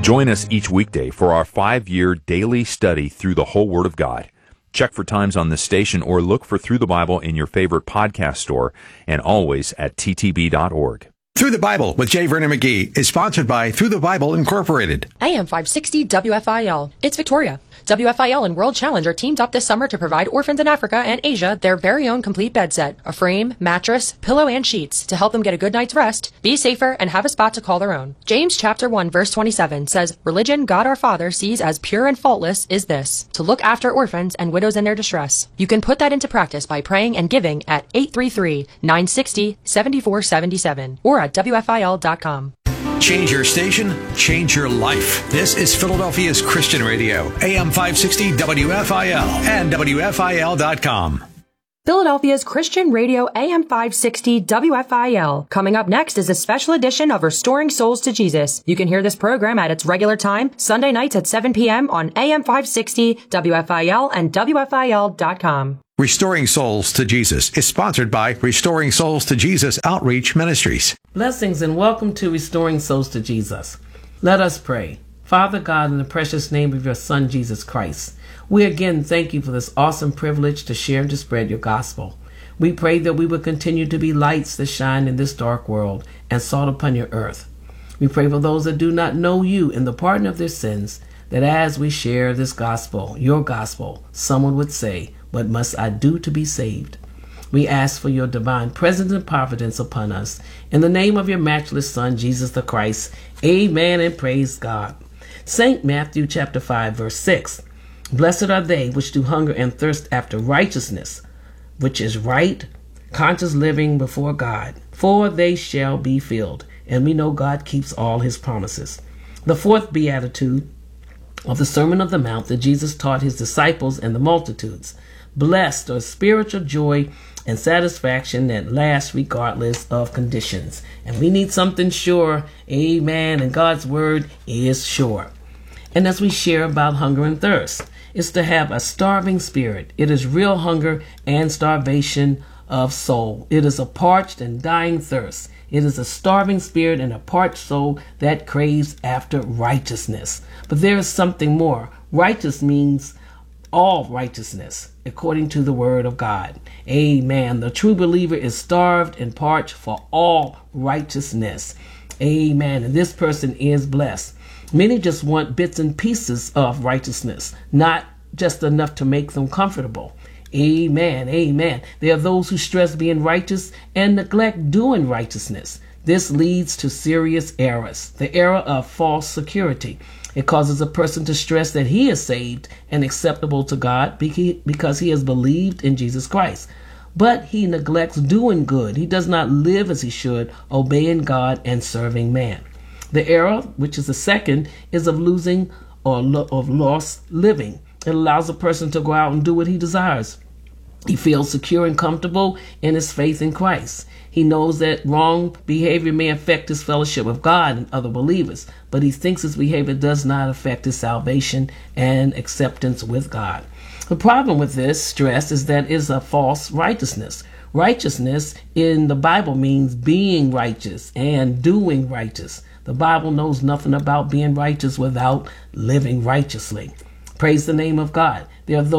Join us each weekday for our 5-year daily study through the whole Word of God. Check for times on this station or look for Through the Bible in your favorite podcast store and always at ttb.org. Through the Bible with J. Vernon McGee is sponsored by Through the Bible Incorporated. AM 560 WFIL. It's Victoria. WFIL and World Challenge are teamed up this summer to provide orphans in Africa and Asia their very own complete bed set, a frame, mattress, pillow, and sheets to help them get a good night's rest, be safer, and have a spot to call their own. James chapter 1 verse 27 says, "Religion God our Father sees as pure and faultless is this, to look after orphans and widows in their distress." You can put that into practice by praying and giving at 833-960-7477 or at WFIL.com. Change your station, change your life. This is Philadelphia's Christian Radio, AM 560 WFIL and WFIL.com. Philadelphia's Christian Radio AM 560 WFIL. Coming up next is a special edition of Restoring Souls to Jesus. You can hear this program at its regular time, Sunday nights at 7 p.m. on AM 560 WFIL and WFIL.com. Restoring Souls to Jesus is sponsored by Restoring Souls to Jesus Outreach Ministries. Blessings and welcome to Restoring Souls to Jesus. Let us pray. Father God, in the precious name of your Son, Jesus Christ, we again thank you for this awesome privilege to share and to spread your gospel. We pray that we will continue to be lights that shine in this dark world and salt upon your earth. We pray for those that do not know you in the pardon of their sins, that as we share this gospel, your gospel, someone would say, "What must I do to be saved?" We ask for your divine presence and providence upon us. In the name of your matchless Son, Jesus the Christ, amen and praise God. St. Matthew chapter 5, verse 6. Blessed are they which do hunger and thirst after righteousness, which is right, conscious living before God, for they shall be filled. And we know God keeps all his promises. The fourth beatitude of the Sermon on the Mount that Jesus taught his disciples and the multitudes. Blessed are spiritual joy and satisfaction that lasts regardless of conditions. And we need something sure. Amen. And God's word is sure. And as we share about hunger and thirst, it's to have a starving spirit. It is real hunger and starvation of soul. It is a parched and dying thirst. It is a starving spirit and a parched soul that craves after righteousness. But there is something more. Righteous means all righteousness, according to the word of God. Amen. The true believer is starved and parched for all righteousness. Amen. And this person is blessed. Many just want bits and pieces of righteousness, not just enough to make them comfortable. Amen. Amen. There are those who stress being righteous and neglect doing righteousness. This leads to serious errors. The error of false security. It causes a person to stress that he is saved and acceptable to God because he has believed in Jesus Christ. But he neglects doing good. He does not live as he should, obeying God and serving man. The error, which is the second, is of losing or of lost living. It allows a person to go out and do what he desires. He feels secure and comfortable in his faith in Christ. He knows that wrong behavior may affect his fellowship with God and other believers, but he thinks his behavior does not affect his salvation and acceptance with God. The problem with this stress is that it's a false righteousness. Righteousness in the Bible means being righteous and doing righteous. The Bible knows nothing about being righteous without living righteously. Praise the name of God. There are those